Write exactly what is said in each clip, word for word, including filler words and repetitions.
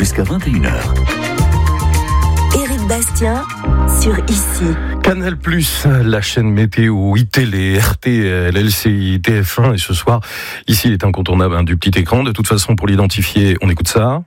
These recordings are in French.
jusqu'à vingt et une heures. Éric Bastien sur Ici. Canal plus, la chaîne météo, iTélé, R T L, L C I, T F un, et ce soir, ici, il est incontournable hein, du petit écran. De toute façon, pour l'identifier, on écoute ça.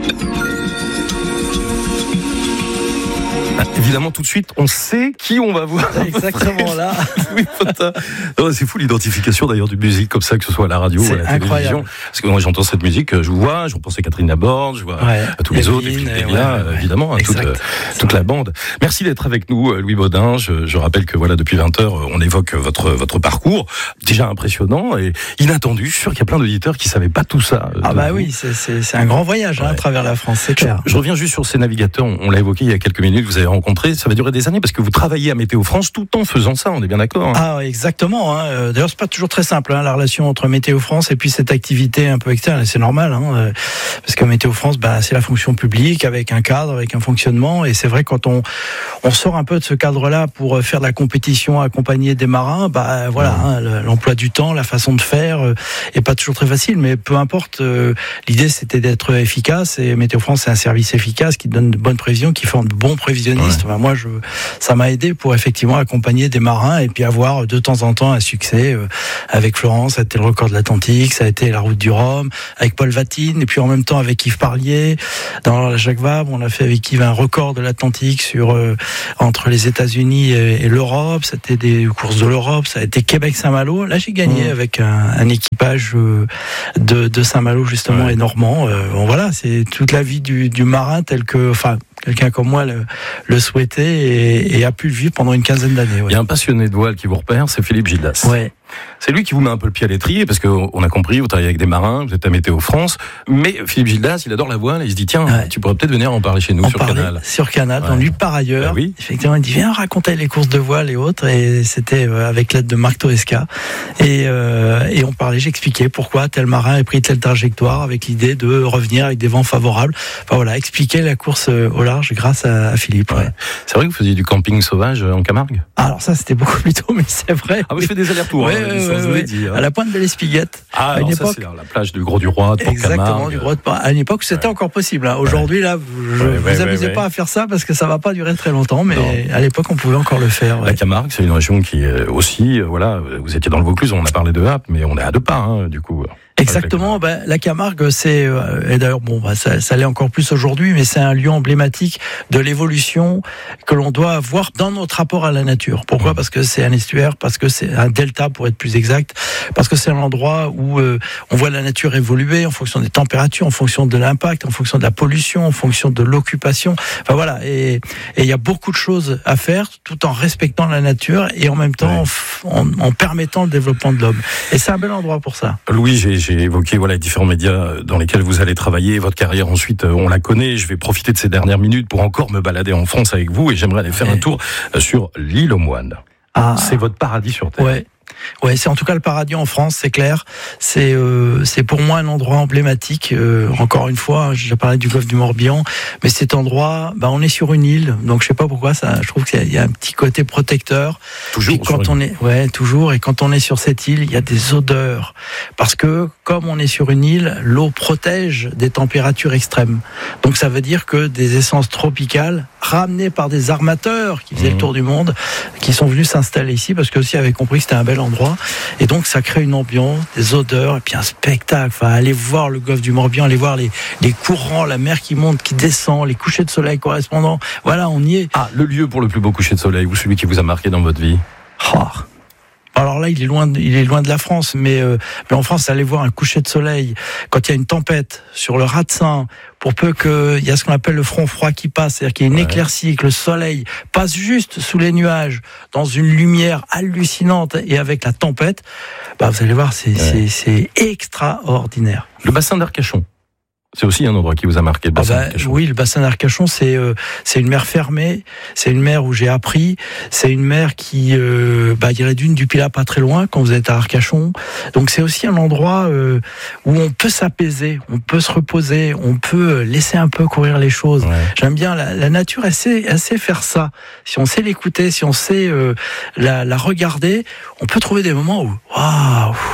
Évidemment, tout de suite, on sait qui on va voir. Exactement là. Oui, non, c'est fou l'identification d'ailleurs du musique comme ça, que ce soit à la radio ou à la incroyable. télévision. Parce que moi, j'entends cette musique, je vous vois, je pense à Catherine Laborde, je vois ouais. à tous les Evelyne, autres, et puis ouais, Delia, ouais, ouais. évidemment, hein, toute, toute la bande. Merci d'être avec nous, Louis Baudin. Je, je rappelle que voilà, depuis vingt heures, on évoque votre votre parcours, déjà impressionnant et inattendu. Je suis sûr qu'il y a plein d'auditeurs qui savaient pas tout ça. Ah bah vous. oui, c'est, c'est, c'est un grand voyage ouais. hein, à travers la France, c'est clair. Je, je reviens juste sur ces navigateurs. On l'a évoqué il y a quelques minutes. Vous avez rencontré. Ça va durer des années parce que vous travaillez à Météo France tout en faisant ça. On est bien d'accord. Hein. Ah exactement. Hein. D'ailleurs, c'est pas toujours très simple hein, la relation entre Météo France et puis cette activité un peu externe. C'est normal, hein, parce que Météo France, bah, c'est la fonction publique avec un cadre, avec un fonctionnement. Et c'est vrai quand on on sort un peu de ce cadre-là pour faire de la compétition, accompagner des marins, bah voilà, mmh. hein, l'emploi du temps, la façon de faire euh, est pas toujours très facile, mais peu importe. Euh, l'idée, c'était d'être efficace. Et Météo France, c'est un service efficace qui donne de bonnes prévisions, qui forme de bons prévisionnistes. Ouais. Enfin, moi, je, ça m'a aidé pour effectivement accompagner des marins et puis avoir de temps en temps un succès. Euh, avec Florence, ça a été le record de l'Atlantique, ça a été la route du Rhum, avec Paul Vatine, et puis en même temps avec Yves Parlier, dans la Jacques Vabre, on a fait avec Yves un record de l'Atlantique sur euh, entre les États-Unis et, et l'Europe. C'était des courses de l'Europe, ça a été Québec-Saint-Malo. Là, j'ai gagné mmh. avec un, un équipage euh, de, de Saint-Malo justement ouais. et normand. Euh, bon, voilà, c'est toute la vie du, du marin tel que, enfin. Quelqu'un comme moi le, le souhaitait et, et a pu le vivre pendant une quinzaine d'années. Ouais. Il y a un passionné de voile qui vous repère, c'est Philippe Gildas. Ouais. C'est lui qui vous met un peu le pied à l'étrier, parce qu'on a compris, vous travaillez avec des marins, vous êtes à Météo France, mais Philippe Gildas, il adore la voile, et il se dit, tiens, ouais. tu pourrais peut-être venir en parler chez nous en sur parler, Canal. Sur Canal, ouais. on lui par ailleurs, bah oui. effectivement, il dit, viens raconter les courses de voile et autres, et c'était avec l'aide de Marc Toresca, et, euh, et on parlait, j'expliquais pourquoi tel marin a pris telle trajectoire, avec l'idée de revenir avec des vents favorables. Enfin voilà, expliquer la course au large grâce à, à Philippe. Ouais. Ouais. C'est vrai que vous faisiez du camping sauvage en Camargue? Alors ça, c'était beaucoup plus tôt, mais c'est vrai. Ah oui, je fais des allers-retours. Ouais, hein, ouais, ouais, ouais. Dit, hein. À la pointe de l'Espiguette. Ah, à une époque, ça, c'est la plage du Gros du Roi, de Port-Camargue. Exactement, du Gros de Port. À une époque, c'était ouais. encore possible. Hein. Aujourd'hui, là, vous ne ouais, ouais, vous amusez ouais, pas ouais. à faire ça parce que ça va pas durer très longtemps, mais non. à l'époque, on pouvait encore le faire. Ouais. La Camargue, c'est une région qui aussi, voilà, vous étiez dans le Vaucluse, on a parlé de Happe, mais on est à deux pas, hein, du coup. Exactement, ben, la Camargue, c'est euh, et d'ailleurs bon, ben, ça, ça l'est encore plus aujourd'hui, mais c'est un lieu emblématique de l'évolution que l'on doit avoir dans notre rapport à la nature. Pourquoi ? Parce que c'est un estuaire, parce que c'est un delta pour être plus exact, parce que c'est un endroit où euh, on voit la nature évoluer en fonction des températures, en fonction de l'impact, en fonction de la pollution, en fonction de l'occupation. Enfin voilà, et il y a beaucoup de choses à faire, tout en respectant la nature et en même temps ouais. en, en permettant le développement de l'homme. Et c'est un bel endroit pour ça. Louis, j'ai, j'ai J'ai évoqué voilà, les différents médias dans lesquels vous allez travailler. Votre carrière, ensuite, on la connaît. Je vais profiter de ces dernières minutes pour encore me balader en France avec vous et j'aimerais aller faire ouais. un tour sur l'île aux Moines. Ah. C'est votre paradis sur Terre. Ouais. Ouais, c'est en tout cas le paradis en France, c'est clair. C'est euh, c'est pour moi un endroit emblématique. Euh, encore une fois, j'ai parlé du golfe du Morbihan, mais cet endroit, bah on est sur une île, donc je sais pas pourquoi ça. Je trouve qu'il y a un petit côté protecteur. Toujours. Et quand on est, ouais, toujours. Et quand on est sur cette île, il y a des odeurs, parce que comme on est sur une île, l'eau protège des températures extrêmes. Donc ça veut dire que des essences tropicales ramenées par des armateurs qui faisaient mmh. le tour du monde, qui sont venus s'installer ici, parce que aussi avaient compris que c'était un bel endroit, et donc ça crée une ambiance, des odeurs, et puis un spectacle. Enfin, allez voir le golfe du Morbihan, allez voir les, les courants, la mer qui monte, qui descend, les couchers de soleil correspondants. Voilà, on y est. Ah, le lieu pour le plus beau coucher de soleil, ou celui qui vous a marqué dans votre vie? Oh. Alors là, il est loin, de, il est loin de la France, mais, euh, mais en France, allez voir un coucher de soleil quand il y a une tempête sur le Ratsin, pour peu qu'il y a ce qu'on appelle le front froid qui passe, c'est-à-dire qu'il y a une ouais. éclaircie, que le soleil passe juste sous les nuages, dans une lumière hallucinante, et avec la tempête, bah vous allez voir, c'est, ouais. c'est, c'est extraordinaire. Le bassin d'Arcachon, c'est aussi un endroit qui vous a marqué, le bassin ah bah, d'Arcachon. Oui, le bassin d'Arcachon, c'est euh, c'est une mer fermée, c'est une mer où j'ai appris, c'est une mer qui, euh, bah, il y a la dune du Pilat pas très loin quand vous êtes à Arcachon. Donc c'est aussi un endroit euh, où on peut s'apaiser, on peut se reposer, on peut laisser un peu courir les choses. Ouais. J'aime bien la, la nature, elle sait, elle sait faire ça. Si on sait l'écouter, si on sait euh, la, la regarder, on peut trouver des moments où waouh.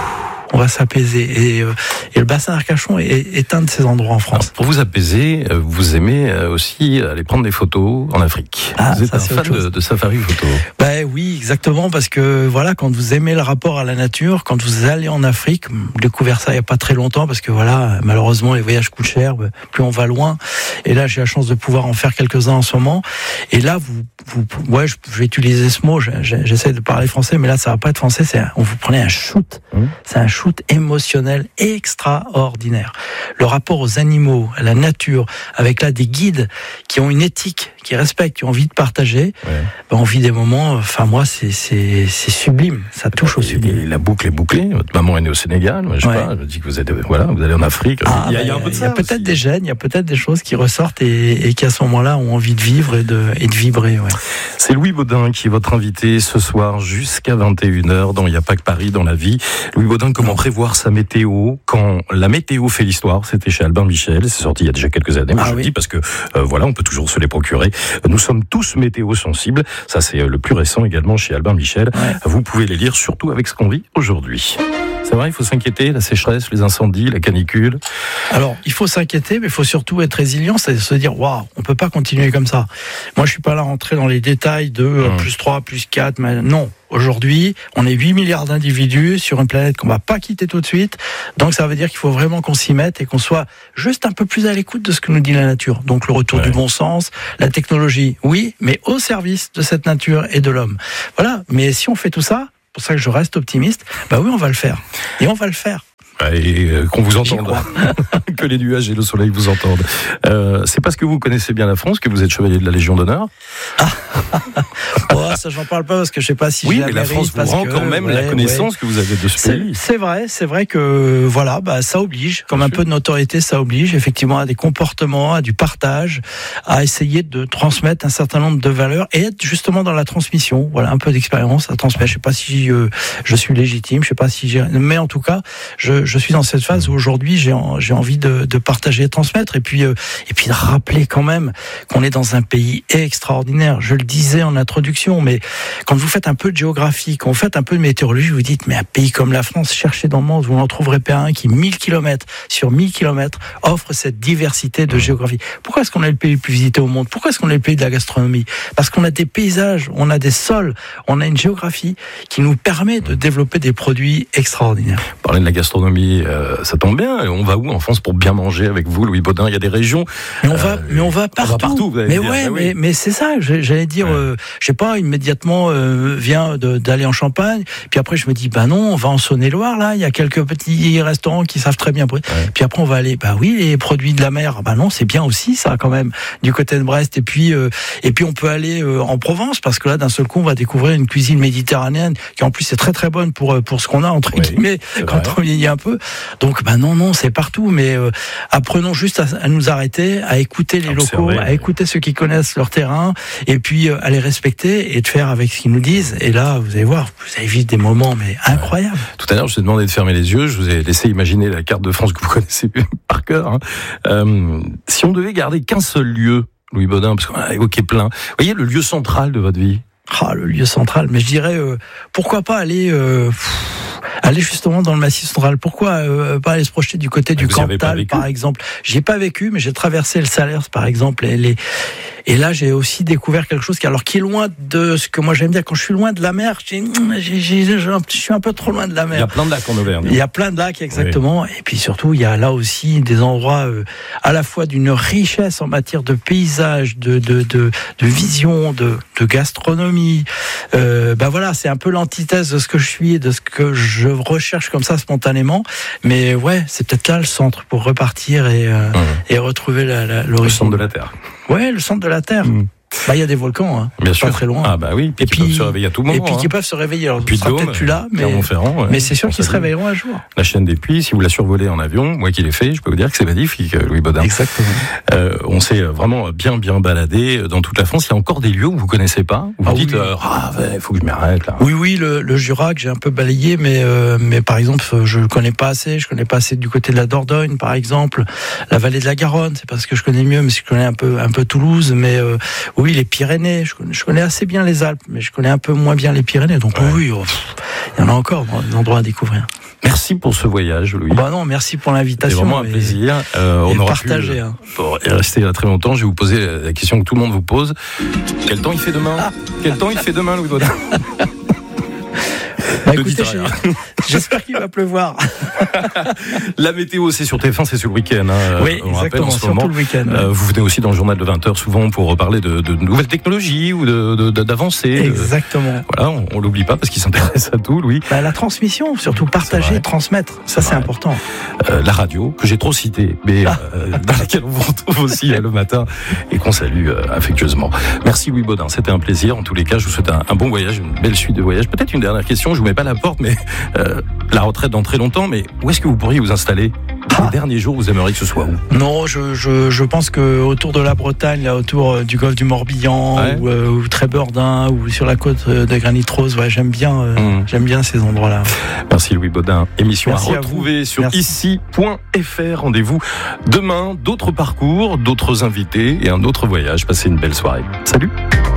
on va s'apaiser. Et, euh, et le bassin d'Arcachon est, est un de ces endroits en France. Alors, pour vous apaiser, vous aimez aussi aller prendre des photos en Afrique. Ah, vous êtes ça, un c'est fan autre chose. de, de safari photo. Ben oui, exactement, parce que voilà, quand vous aimez le rapport à la nature, quand vous allez en Afrique, j'ai découvert ça il y a pas très longtemps, parce que voilà, malheureusement les voyages coûtent cher, plus on va loin. Et là, j'ai la chance de pouvoir en faire quelques-uns en ce moment. Et là, vous, vous ouais, je vais utiliser ce mot. J'essaie de parler français, mais là, ça va pas être français. C'est, un, on vous prenez un shoot. Mmh. C'est un shoot émotionnel extraordinaire. Le rapport aux animaux, à la nature, avec là des guides qui ont une éthique, qui respectent, qui ont envie de partager. Ouais. Ben, on vit des moments. Enfin, moi, c'est c'est c'est sublime. Ça touche au sublime. Et la boucle est bouclée. Votre maman est née au Sénégal. Moi, je sais ouais. pas. Je me dis que vous êtes voilà, vous allez en Afrique. Ah, il y a, ben, il y a un peu de ça. Il y a peut-être des gènes, il y a peut-être des choses qui ressortent et, et qui à ce moment-là ont envie de vivre et de et de vibrer. Ouais. C'est Louis Baudin qui est votre invité ce soir jusqu'à vingt et une heures dans Il n'y a pas que Paris dans la vie. Louis Baudin, comment non. prévoir sa météo quand la météo fait l'histoire? C'était chez Albin Michel. C'est sorti il y a déjà quelques années. Mais ah, je oui. le dis parce que euh, voilà, on peut toujours se les procurer. Nous sommes tous météo sensibles. Ça, c'est le plus récent également chez Albin Michel. Ouais. Vous pouvez les lire surtout avec ce qu'on vit aujourd'hui. C'est vrai, il faut s'inquiéter, la sécheresse, les incendies, la canicule. Alors, il faut s'inquiéter, mais il faut surtout être résilient, c'est se dire, waouh, on peut pas continuer comme ça. Moi, je suis pas là à rentrer dans les détails de euh, mmh. plus trois, plus quatre, mais non. Aujourd'hui, on est huit milliards d'individus sur une planète qu'on va pas quitter tout de suite. Donc, ça veut dire qu'il faut vraiment qu'on s'y mette et qu'on soit juste un peu plus à l'écoute de ce que nous dit la nature. Donc, le retour ouais. du bon sens, la technologie, oui, mais au service de cette nature et de l'homme. Voilà. Mais si on fait tout ça, c'est pour ça que je reste optimiste, bah oui, on va le faire. Et on va le faire. Et euh, qu'on vous entende, que les nuages et le soleil vous entendent. Euh, c'est parce que vous connaissez bien la France que vous êtes chevalier de la Légion d'honneur. Ah, oh, ça j'en parle pas parce que je sais pas si. Oui, j'ai mais la, la France vous rend que, quand même ouais, la connaissance ouais. que vous avez de ce c'est, pays. C'est vrai, c'est vrai que voilà, bah ça oblige, comme bien un sûr. peu de notoriété, ça oblige effectivement à des comportements, à du partage, à essayer de transmettre un certain nombre de valeurs et être justement dans la transmission. Voilà, un peu d'expérience à transmettre. Je sais pas si euh, je suis légitime, je sais pas si j'ai, mais en tout cas, je, je suis dans cette phase où aujourd'hui j'ai, j'ai envie de, de partager et de transmettre et puis euh, et puis de rappeler quand même qu'on est dans un pays extraordinaire. Je le disais en introduction, mais quand vous faites un peu de géographie, quand vous faites un peu de météorologie, vous dites mais un pays comme la France, cherchez dans le monde, vous n'en trouverez pas un qui mille kilomètres sur mille kilomètres offre cette diversité de géographie. Pourquoi est-ce qu'on est le pays le plus visité au monde? Pourquoi est-ce qu'on est le pays de la gastronomie? Parce qu'on a des paysages, on a des sols, on a une géographie qui nous permet de développer des produits extraordinaires. Parler de la gastronomie, euh, ça tombe bien. On va où en France pour bien manger avec vous, Louis Baudin? Il y a des régions. Mais on va, euh, mais on va partout. On va partout vous allez mais dire. ouais, bah oui. mais, mais c'est ça. J'allais dire, ouais. euh, je sais pas, immédiatement euh, vient de, d'aller en Champagne. Puis après, je me dis, bah non, on va en Saône-et-Loire. Là, il y a quelques petits restaurants qui savent très bien. Ouais. Puis après, on va aller, bah oui, les produits de la mer. Bah non, c'est bien aussi ça quand même du côté de Brest. Et puis, euh, et puis on peut aller euh, en Provence parce que là, d'un seul coup, on va découvre une cuisine méditerranéenne qui en plus est très très bonne pour pour ce qu'on a entre oui, guillemets quand on vieillit un peu. Donc, bah non, non, c'est partout. Mais euh, apprenons juste à, à nous arrêter, à écouter les locaux, à écouter ceux qui connaissent leur terrain, et puis euh, à les respecter et de faire avec ce qu'ils nous disent. Et là, vous allez voir, vous allez vivre des moments mais incroyables. Ouais. Tout à l'heure, je vous ai demandé de fermer les yeux. Je vous ai laissé imaginer la carte de France que vous connaissez par cœur. Hein. Euh, si on devait garder qu'un seul lieu, Louis Baudin, parce qu'on a évoqué plein. Vous voyez le lieu central de votre vie? Ah, le lieu central. Mais je dirais, euh, pourquoi pas aller. Euh, aller justement dans le Massif central. Pourquoi euh, pas aller se projeter du côté du Cantal, par exemple? J'y ai pas vécu, mais j'ai traversé le Salers, par exemple, et, les... et là j'ai aussi découvert quelque chose qui, alors, qui est loin de ce que moi j'aime bien. Quand je suis loin de la mer, j'ai... J'ai... J'ai... je suis un peu trop loin de la mer. Il y a plein de lacs en Auvergne. Il y a plein de lacs, exactement. Oui. Et puis surtout, il y a là aussi des endroits euh, à la fois d'une richesse en matière de paysage, de, de, de, de vision, de, de gastronomie. Euh, ben voilà, c'est un peu l'antithèse de ce que je suis et de ce que je recherche comme ça spontanément. Mais ouais, c'est peut-être là le centre pour repartir et, euh, mmh. et retrouver la, la, l'origine. Le centre de la Terre. Ouais, le centre de la Terre. Mmh. Bah, il y a des volcans, hein. Bien sûr. Pas très loin. Ah, bah oui. Puis et qui puis, peuvent se réveiller à tout moment. Et puis, hein. qui peuvent se réveiller. Alors, puis on sera peut-être plus là, mais, ouais. mais c'est sûr qu'ils se réveilleront un jour. La chaîne des Puys, si vous la survolez en avion, moi qui l'ai fait, je peux vous dire que c'est magnifique, Louis Baudin. Exactement. Euh, on s'est vraiment bien, bien baladé dans toute la France. Il y a encore des lieux où vous connaissez pas, où vous ah, dites, oui. euh, ah, il faut que je m'arrête, là. Oui, oui, le, le Jura que j'ai un peu balayé, mais, euh, mais par exemple, je le connais pas assez. Je connais pas assez du côté de la Dordogne, par exemple. La vallée de la Garonne, c'est parce que je connais mieux, mais je connais un peu, un peu Toulouse, mais, euh, oui, les Pyrénées, je connais, je connais assez bien les Alpes, mais je connais un peu moins bien les Pyrénées. Donc ouais. oui, il oh, y en a encore des endroits à découvrir. Merci pour ce voyage, Louis. Bah non, merci pour l'invitation. C'est vraiment un plaisir. Euh, on aura partagé. pu, Hein. Pour rester là très longtemps, je vais vous poser la question que tout le monde vous pose. Quel temps il fait demain ah. Quel temps il fait demain, Louis Baudin? Bah écoutez, j'espère qu'il va pleuvoir. La météo, c'est sur T F un, c'est sur le week-end. Hein. Oui, on exactement, sur moment. Tout le week-end. Euh, vous venez aussi dans le journal de vingt heures souvent pour reparler de, de nouvelles technologies ou de, de, d'avancées. Exactement. De, voilà, on, on l'oublie pas parce qu'il s'intéresse à tout, Louis. Bah, la transmission, surtout partager, transmettre, ça c'est, c'est important. Euh, la radio, que j'ai trop citée, mais ah. euh, dans laquelle on vous retrouve aussi euh, le matin et qu'on salue euh, affectueusement. Merci Louis Baudin, c'était un plaisir. En tous les cas, je vous souhaite un, un bon voyage, une belle suite de voyages. Peut-être une dernière question, je vous mets pas à la porte, mais euh, la retraite dans très longtemps, mais où est-ce que vous pourriez vous installer? Ah. Les derniers jours, vous aimeriez que ce soit où? Non, je, je, je pense que autour de la Bretagne, là, autour du golfe du Morbihan, ouais. ou, euh, ou Trébordin, ou sur la côte de Granit Rose, ouais, j'aime bien, euh, mmh. j'aime bien ces endroits-là. Merci Louis Baudin. Émission Merci à retrouver à sur Merci. ici point f r. Rendez-vous demain, d'autres parcours, d'autres invités et un autre voyage. Passez une belle soirée. Salut.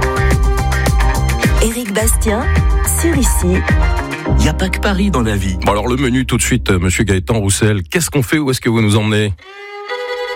Éric Bastien, sur Ici. Il n'y a pas que Paris dans la vie. Bon alors le menu tout de suite, monsieur Gaëtan Roussel. Qu'est-ce qu'on fait? Où est-ce que vous nous emmenez?